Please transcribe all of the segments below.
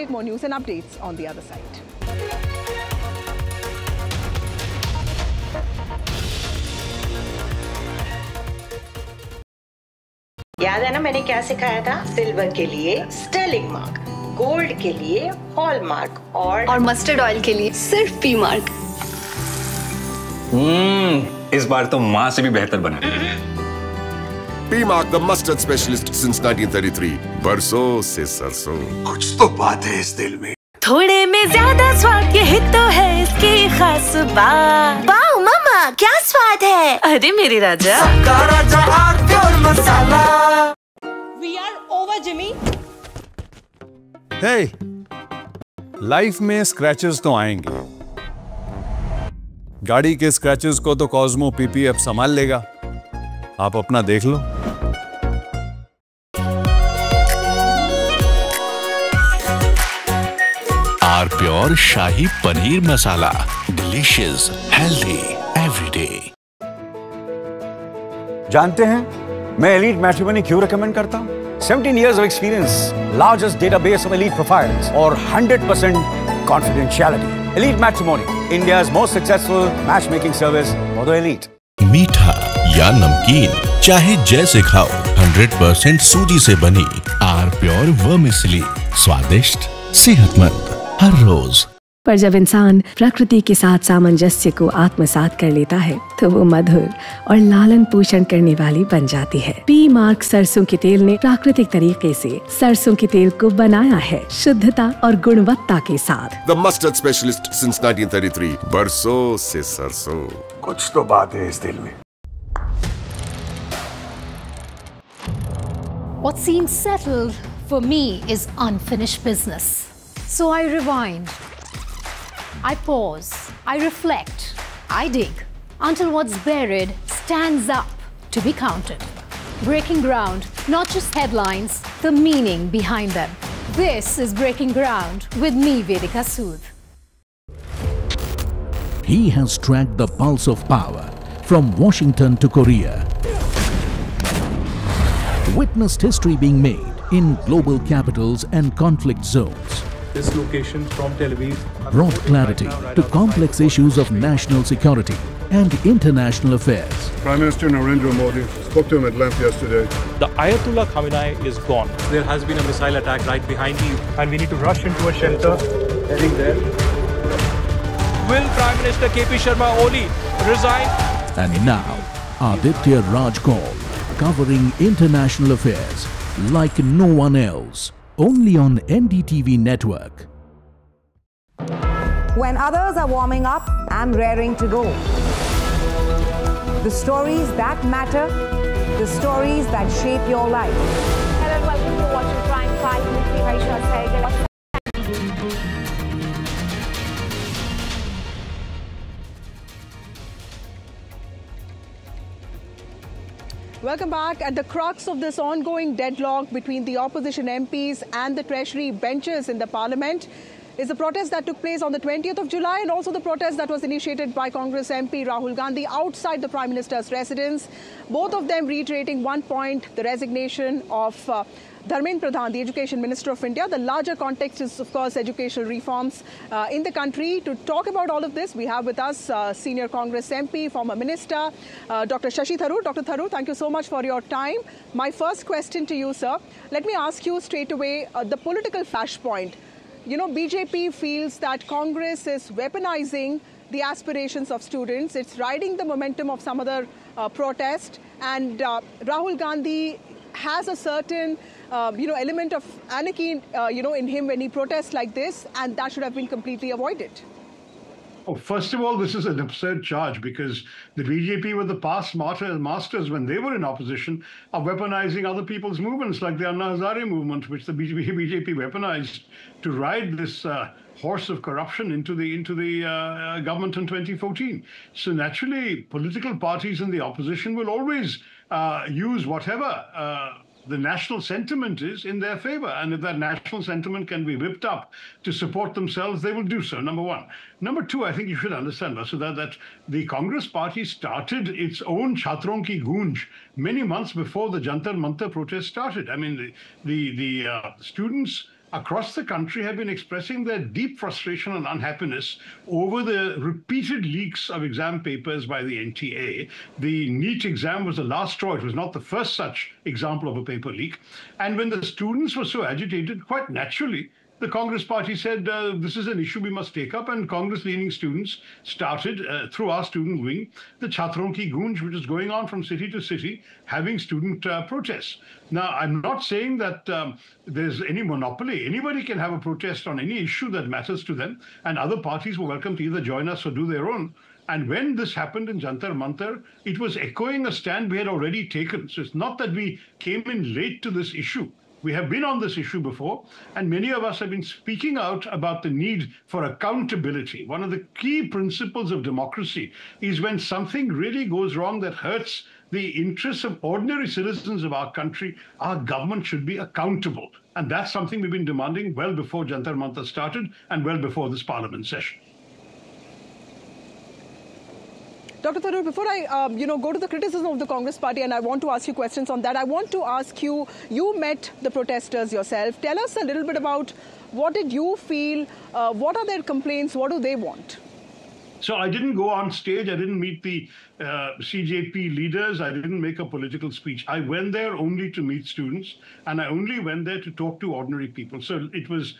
take more news and updates on the other side. याद है ना मैंने क्या सिखाया था? सिल्वर के लिए स्टर्लिंग मार्क, गोल्ड के लिए हॉलमार्क और मस्टर्ड ऑयल के लिए सिर्फ पी मार्क। इस बार तो माँ से भी बेहतर बना। P mark the mustard specialist since 1933। बरसों से सरसों। कुछ तो बात है इस दिल में। थोड़े में ज्यादा स्वाद, यही तो है इसकी खास बात। वाओ मम्मा, क्या स्वाद है। अरे मेरे राजा, राजा आरती और मसाला। We are over, Jimmy. Hey, life में स्क्रैचेस तो आएंगे। गाड़ी के स्क्रैचेस को तो कॉस्मो पीपीएफ संभाल लेगा। आप अपना देख लो। Are pure shahi paneer masala, delicious, healthy everyday. जानते हैं मैं एलीट मैट्रिमोनी क्यों रिकमेंड करता हूं? 17 years of experience, largest database of elite profiles, और 100% confidentiality. Elite Matrimony, India's most successful matchmaking service for the elite. मीठा या नमकीन, चाहे जैसे खाओ, 100% सूजी से बनी आर प्योर वर्मिसेली, स्वादिष्ट, सेहतमंद हर रोज। पर जब इंसान प्रकृति के साथ सामंजस्य को आत्मसात कर लेता है तो वो मधुर और लालन पोषण करने वाली बन जाती है। पी मार्क सरसों के तेल ने प्राकृतिक तरीके से सरसों के तेल को बनाया है, शुद्धता और गुणवत्ता के साथ। The mustard specialist since 1933. बरसों से सरसों। कुछ तो बात है इस दिल में। What seems settled for me is unfinished business. So I rewind, I pause, I reflect, I dig until what's buried stands up to be counted. Breaking ground, not just headlines, the meaning behind them. This is Breaking Ground with me, Vedika Sood. He has tracked the pulse of power from Washington to Korea. Witnessed history being made in global capitals and conflict zones. This location from Tel Aviv Brought clarity to complex issues of national security and international affairs. Prime Minister Narendra Modi spoke to him at length yesterday. The Ayatollah Khamenei is gone. There has been a missile attack right behind you, and we need to rush into a shelter. Heading there. Will Prime Minister KP Sharma Oli resign? And now, Aditya Raj Kaul, covering international affairs like no one else. Only on NDTV network. When others are warming up, I'm raring to go. The stories that matter, the stories that shape your life. Hello and welcome to watching Prime 5 with me, Aisha Saigal. Welcome back. At the crux of this ongoing deadlock between the opposition MPs and the Treasury benches in the Parliament is the protest that took place on the 20th of July and also the protest that was initiated by Congress MP Rahul Gandhi outside the Prime Minister's residence. Both of them reiterating one point, the resignation of Dharmendra Pradhan, the Education Minister of India. The larger context is, of course, educational reforms in the country. To talk about all of this, we have with us senior Congress MP, former Minister, Dr. Shashi Tharoor. Dr. Tharoor, thank you so much for your time. My first question to you, sir, let me ask you straight away the political flashpoint. You know, BJP feels that Congress is weaponizing the aspirations of students. It's riding the momentum of some other protest. And Rahul Gandhi has a certain, element of anarchy, in him when he protests like this. And that should have been completely avoided. Oh, first of all, this is an absurd charge because the BJP were the past masters when they were in opposition of weaponizing other people's movements like the Anna Hazare movement, which the BJP weaponized to ride this horse of corruption into the government in 2014. So naturally, political parties in the opposition will always use whatever the national sentiment is in their favor. And if that national sentiment can be whipped up to support themselves, they will do so, number one. Number two, I think you should understand, Vasudha, that the Congress party started its own Chhatron Ki Goonj many months before the Jantar Mantar protest started. I mean, the students across the country have been expressing their deep frustration and unhappiness over the repeated leaks of exam papers by the NTA. The NEET exam was the last straw. It was not the first such example of a paper leak. And when the students were so agitated, quite naturally, the Congress party said, this is an issue we must take up, and Congress-leaning students started, through our student wing, the Chhatron Ki Goonj, which is going on from city to city, having student protests. Now, I'm not saying that there's any monopoly. Anybody can have a protest on any issue that matters to them, and other parties were welcome to either join us or do their own. And when this happened in Jantar Mantar, it was echoing a stand we had already taken. So it's not that we came in late to this issue. We have been on this issue before, and many of us have been speaking out about the need for accountability. One of the key principles of democracy is when something really goes wrong that hurts the interests of ordinary citizens of our country, our government should be accountable. And that's something we've been demanding well before Jantar Mantar started and well before this parliament session. Dr. Tharoor, before I go to the criticism of the Congress party, and I want to ask you questions on that, I want to ask you, you met the protesters yourself. Tell us a little bit about what did you feel, what are their complaints, what do they want? So I didn't go on stage, I didn't meet the CJP leaders, I didn't make a political speech. I went there only to meet students, and I only went there to talk to ordinary people. So it was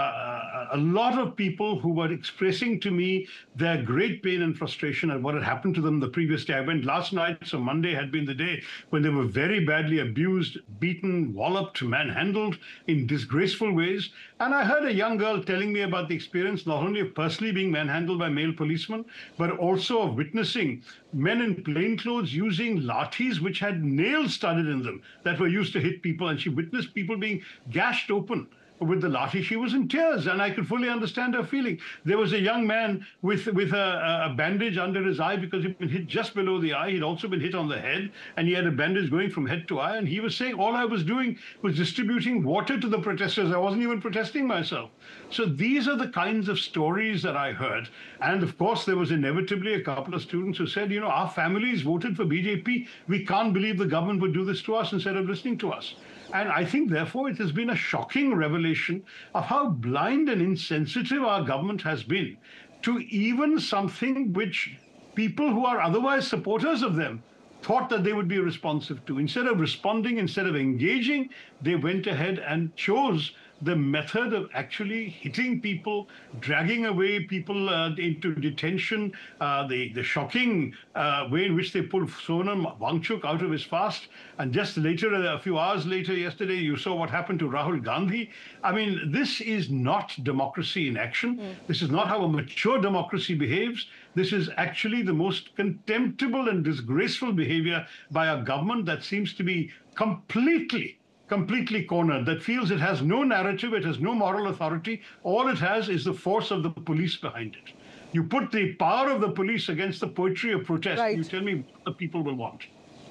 a lot of people who were expressing to me their great pain and frustration at what had happened to them the previous day. I went last night, so Monday had been the day when they were very badly abused, beaten, walloped, manhandled in disgraceful ways. And I heard a young girl telling me about the experience not only of personally being manhandled by male policemen, but also of witnessing men in plainclothes using lathis which had nails studded in them that were used to hit people, and she witnessed people being gashed open with the lathi. She was in tears, and I could fully understand her feeling. There was a young man with a bandage under his eye because he'd been hit just below the eye. He'd also been hit on the head, and he had a bandage going from head to eye, and he was saying, all I was doing was distributing water to the protesters. I wasn't even protesting myself. So these are the kinds of stories that I heard. And of course, there was inevitably a couple of students who said, our families voted for BJP. We can't believe the government would do this to us instead of listening to us. And I think, therefore, it has been a shocking revelation of how blind and insensitive our government has been to even something which people who are otherwise supporters of them thought that they would be responsive to. Instead of responding, instead of engaging, they went ahead and chose the method of actually hitting people, dragging away people into detention, the shocking way in which they pulled Sonam Wangchuk out of his fast. And just later, a few hours later, yesterday, you saw what happened to Rahul Gandhi. I mean, this is not democracy in action. This is not how a mature democracy behaves. This is actually the most contemptible and disgraceful behavior by a government that seems to be completely cornered, that feels it has no narrative, it has no moral authority. All it has is the force of the police behind it. You put the power of the police against the poetry of protest, right. You tell me what the people will want.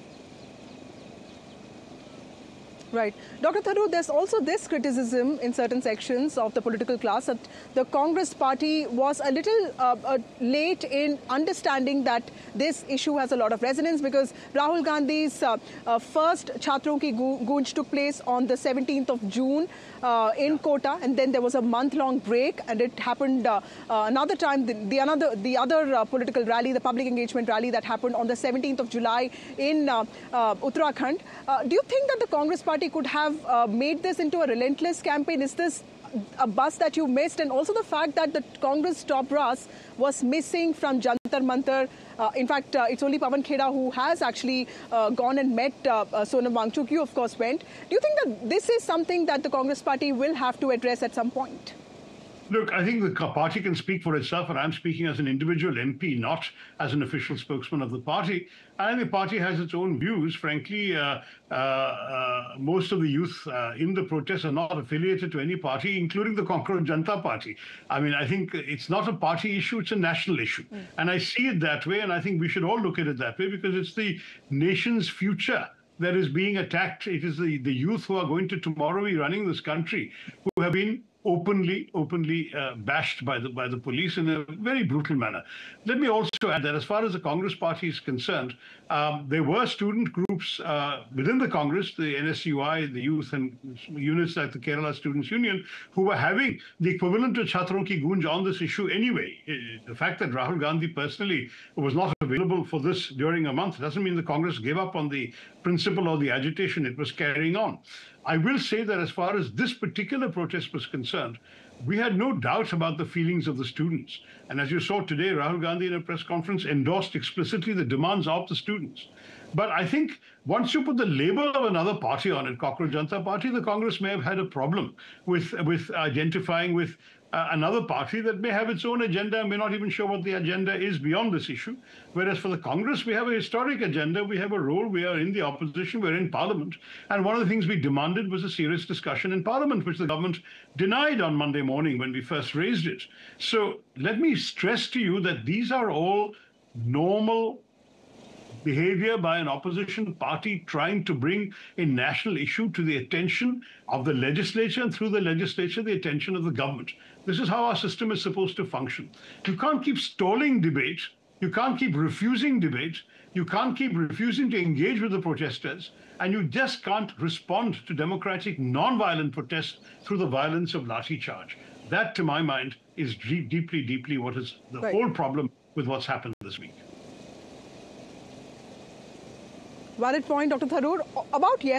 Right. Dr. Tharoor, there's also this criticism in certain sections of the political class that the Congress party was a little late in understanding that this issue has a lot of resonance, because Rahul Gandhi's first Chhatron Ki Goonj took place on the 17th of June in Kota, and then there was a month-long break, and it happened another time, the other political rally, the public engagement rally that happened on the 17th of July in Uttarakhand. Do you think that the Congress party could have made this into a relentless campaign? Is this a bus that you missed? And also the fact that the Congress top brass was missing from Jantar Mantar. In fact, it's only Pawan Kheda who has actually gone and met Sonam Wangchuk. You, of course, went. Do you think that this is something that the Congress party will have to address at some point? Look, I think the party can speak for itself, and I'm speaking as an individual MP, not as an official spokesman of the party. And the party has its own views. Frankly, most of the youth in the protests are not affiliated to any party, including the Cockroach Janata Party. I mean, I think it's not a party issue, it's a national issue. And I see it that way, and I think we should all look at it that way, because it's the nation's future that is being attacked. It is the youth who are going to tomorrow be running this country, who have been openly bashed by the police in a very brutal manner. Let me also add that as far as the Congress party is concerned, there were student groups within the Congress, the NSUI, the youth and units like the Kerala Students' Union, who were having the equivalent of Chhatron ki Gunj on this issue anyway. The fact that Rahul Gandhi personally was not available for this during a month doesn't mean the Congress gave up on the principle or the agitation it was carrying on. I will say that as far as this particular protest was concerned, we had no doubt about the feelings of the students. And as you saw today, Rahul Gandhi in a press conference endorsed explicitly the demands of the students. But I think once you put the label of another party on it, Cockroach Janata Party, the Congress may have had a problem with identifying with another party that may have its own agenda, may not even show what the agenda is beyond this issue. Whereas for the Congress, we have a historic agenda, we have a role, we are in the opposition, we're in Parliament. And one of the things we demanded was a serious discussion in Parliament, which the government denied on Monday morning when we first raised it. So let me stress to you that these are all normal behavior by an opposition party trying to bring a national issue to the attention of the legislature and through the legislature, the attention of the government. This is how our system is supposed to function. You can't keep stalling debate. You can't keep refusing debate. You can't keep refusing to engage with the protesters. And you just can't respond to democratic, non-violent protests through the violence of lathi charge. That, to my mind, is deeply what is the whole problem with what's happened this week. Valid point, Dr. Tharoor. About